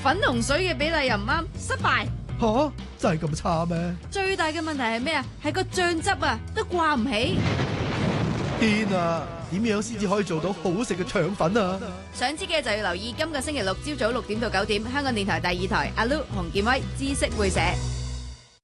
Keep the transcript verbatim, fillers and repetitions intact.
粉同水嘅比例又唔啱，失敗。 吓，真係咁差咩？ 最大嘅問題係咩啊？係個醬汁啊，都掛唔起。 天啊！點樣先至可以做到好食嘅腸粉啊？ 想知嘅就要留意今個星期六朝早六點到九點，香港電台第二台阿 Lu 洪建威知識會社。